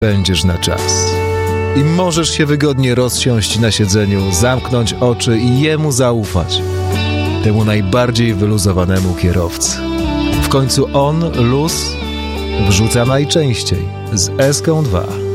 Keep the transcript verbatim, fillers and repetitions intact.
będziesz na czas. I możesz się wygodnie rozsiąść na siedzeniu, zamknąć oczy i jemu zaufać. Temu najbardziej wyluzowanemu kierowcy. W końcu on luz wrzuca najczęściej z S K dwa.